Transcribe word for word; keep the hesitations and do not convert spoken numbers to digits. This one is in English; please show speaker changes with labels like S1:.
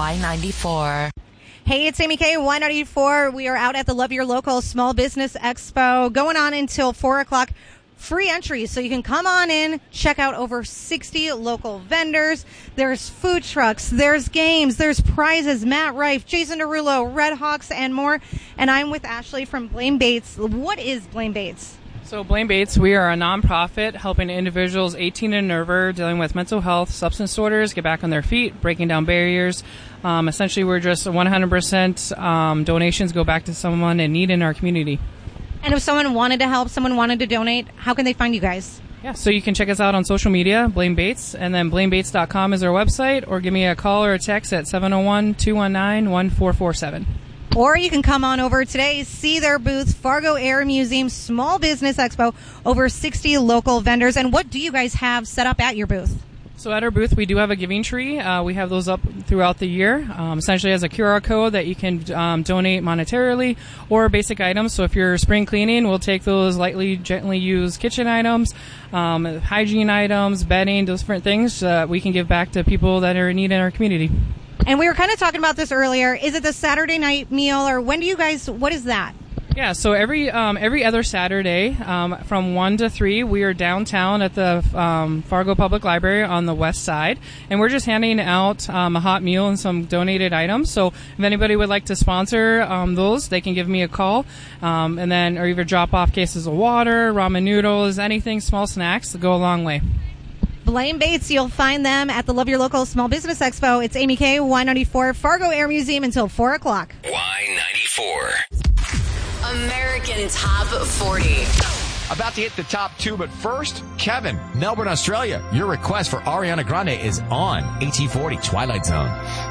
S1: Y ninety-four.
S2: Hey, it's Amy K, Y ninety-four. We are out at the Love Your Local Small Business Expo going on until four o'clock. Free entry, so you can come on in, check out over sixty local vendors. There's food trucks, there's games, there's prizes. Matt Rife, Jason Derulo, Red Hawks, and more. And I'm with Ashley from Blame Bates. What is Blame Bates?
S3: So Blame Bates, we are a nonprofit helping individuals eighteen and over dealing with mental health, substance disorders, get back on their feet, breaking down barriers. Um, essentially, we're just one hundred percent um, donations go back to someone in need in our community.
S2: And if someone wanted to help, someone wanted to donate, how can they find you guys?
S3: Yeah, so you can check us out on social media, Blame Bates, and then blame bates dot com is our website, or give me a call or a text at seven oh one, two one nine, one four four seven.
S2: Or you can come on over today, see their booth, Fargo Air Museum Small Business Expo, over sixty local vendors. And what do you guys have set up at your booth?
S3: So at our booth, we do have a giving tree. Uh, we have those up throughout the year, um, essentially as a Q R code that you can um, donate monetarily or basic items. So if you're spring cleaning, we'll take those lightly, gently used kitchen items, um, hygiene items, bedding, those different things that we can give back to people that are in need in our community.
S2: And we were kind of talking about this earlier. Is it the Saturday night meal, or when do you guys, what is that?
S3: Yeah, so every um, every other Saturday um, from one to three, we are downtown at the um, Fargo Public Library on the west side, and we're just handing out um, a hot meal and some donated items. So if anybody would like to sponsor um, those, they can give me a call, um, and then or either drop off cases of water, ramen noodles, anything, small snacks that go a long way.
S2: Blame Bates, you'll find them at the Love Your Local Small Business Expo. It's Amy K, Y ninety-four, Fargo Air Museum until four o'clock.
S4: Y ninety-four.
S1: American Top forty.
S5: About to hit the top two, but first, Kevin, Melbourne, Australia. Your request for Ariana Grande is on A T forty Twilight Zone.